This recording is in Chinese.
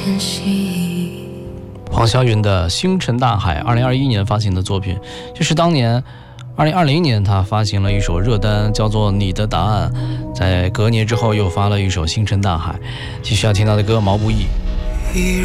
黄霄云的《星辰大海》，2021年发行的作品，就是当年2020年他发行了一首热单，叫做《你的答案》，在隔年之后又发了一首《星辰大海》。继续要听到的歌，毛不易。 一